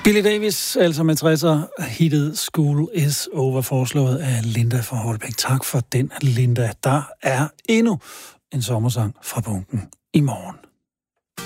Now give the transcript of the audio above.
Billy Davis, altså med 60'er, hittet School is Over, foreslået af Linda fra Holbæk. Tak for den, Linda. Der er endnu en sommersang fra bunken i morgen.